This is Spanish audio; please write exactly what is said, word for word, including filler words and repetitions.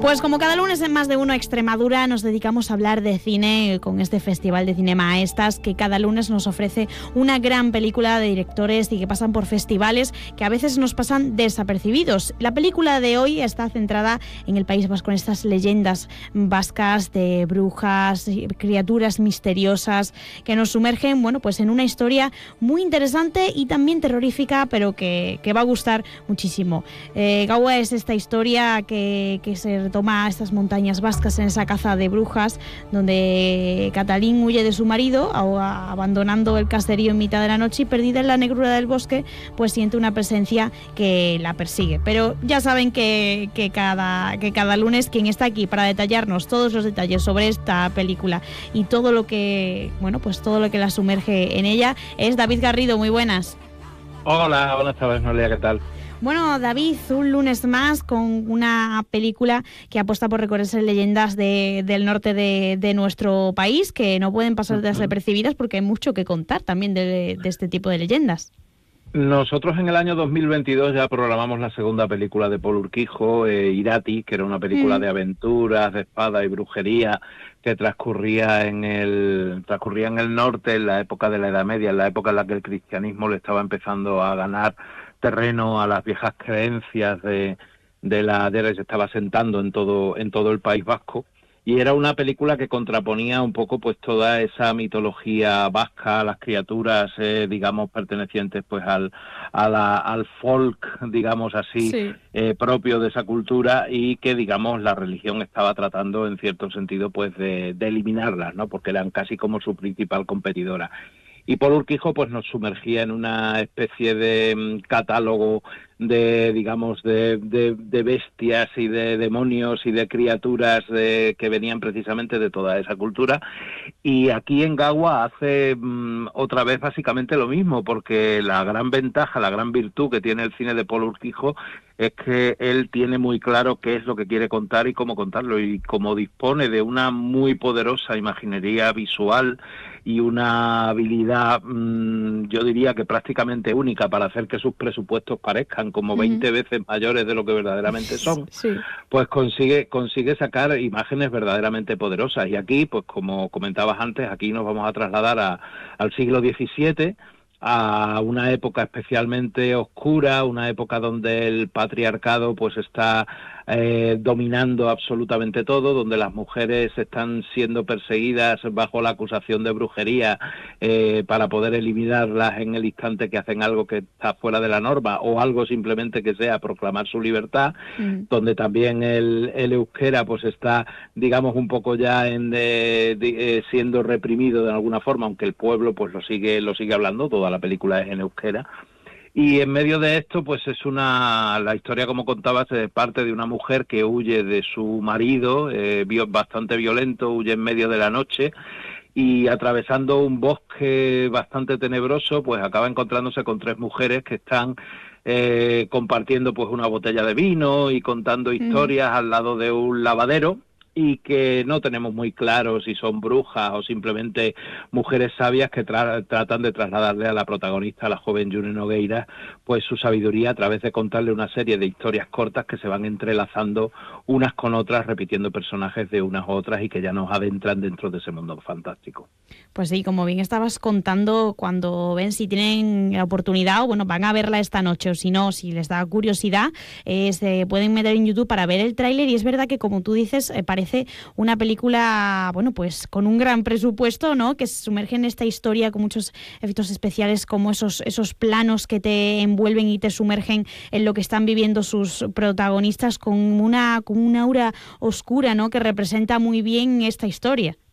Pues como cada lunes en Más de Uno Extremadura nos dedicamos a hablar de cine con este Festival de Cine Maestas que cada lunes nos ofrece una gran película de directores y que pasan por festivales que a veces nos pasan desapercibidos. La película de hoy está centrada en el País Vasco, en estas leyendas vascas de brujas, criaturas misteriosas que nos sumergen, bueno, pues en una historia muy interesante y también terrorífica, pero que, que va a gustar muchísimo. Eh, Gaua es esta historia que, que se toma estas montañas vascas en esa caza de brujas, donde Catalín huye de su marido, a, abandonando el caserío en mitad de la noche y perdida en la negrura del bosque, pues siente una presencia que la persigue. Pero ya saben que, que, cada, que cada lunes quien está aquí para detallarnos todos los detalles sobre esta película y todo lo que, bueno, pues todo lo que la sumerge en ella es David Garrido. Muy buenas. Hola, buenas tardes, Noelia, ¿qué tal? Bueno, David, un lunes más con una película que apuesta por recorrerse leyendas de, del norte de, de nuestro país, que no pueden pasar desapercibidas porque hay mucho que contar también de, de este tipo de leyendas. Nosotros en el año dos mil veintidós ya programamos la segunda película de Paul Urquijo, eh, Irati, que era una película mm. de aventuras, de espada y brujería, que transcurría en el transcurría en el norte, en la época de la Edad Media, en la época en la que el cristianismo le estaba empezando a ganar terreno a las viejas creencias de, de la de la que se estaba asentando en todo en todo el País Vasco, y era una película que contraponía un poco pues toda esa mitología vasca, las criaturas eh, digamos pertenecientes pues al a la, al folk, digamos así, sí. eh, propio de esa cultura, y que digamos la religión estaba tratando en cierto sentido pues de, de eliminarlas, ¿no? Porque eran casi como su principal competidora. Y Paul Urquijo pues nos sumergía en una especie de um, catálogo de, digamos, de, de, de bestias y de demonios y de criaturas de, que venían precisamente de toda esa cultura. Y aquí en Gaua hace um, otra vez básicamente lo mismo, porque la gran ventaja, la gran virtud que tiene el cine de Paul Urquijo es que él tiene muy claro qué es lo que quiere contar y cómo contarlo, y como dispone de una muy poderosa imaginería visual y una habilidad, mmm, yo diría que prácticamente única para hacer que sus presupuestos parezcan como veinte uh-huh. veces mayores de lo que verdaderamente son, sí. pues consigue consigue sacar imágenes verdaderamente poderosas. Y aquí, pues como comentabas antes, aquí nos vamos a trasladar a, al siglo diecisiete, a una época especialmente oscura, una época donde el patriarcado pues está eh, dominando absolutamente todo, donde las mujeres están siendo perseguidas bajo la acusación de brujería eh, para poder eliminarlas en el instante que hacen algo que está fuera de la norma, o algo simplemente que sea proclamar su libertad, mm. donde también el, el euskera pues está, digamos, un poco ya en de, de, eh, siendo reprimido de alguna forma, aunque el pueblo pues lo sigue lo sigue hablando, toda la película es en euskera. Y en medio de esto, pues es una, la historia, como contabas, es parte de una mujer que huye de su marido, eh, bastante violento, huye en medio de la noche, y atravesando un bosque bastante tenebroso, pues acaba encontrándose con tres mujeres que están eh, compartiendo pues una botella de vino y contando historias mm. al lado de un lavadero, y que no tenemos muy claro si son brujas o simplemente mujeres sabias que tra- tratan de trasladarle a la protagonista, a la joven June Nogueira, pues su sabiduría a través de contarle una serie de historias cortas que se van entrelazando unas con otras, repitiendo personajes de unas a otras y que ya nos adentran dentro de ese mundo fantástico. Pues sí, como bien estabas contando, cuando ven si tienen la oportunidad, o bueno, van a verla esta noche, o si no, si les da curiosidad, eh, se pueden meter en YouTube para ver el tráiler, y es verdad que, como tú dices, eh, parece una película, bueno, pues con un gran presupuesto, ¿no? Que se sumerge en esta historia con muchos efectos especiales, como esos, esos planos que te envuelven y te sumergen en lo que están viviendo sus protagonistas, con una, con una aura oscura, ¿no? Que representa muy bien esta historia.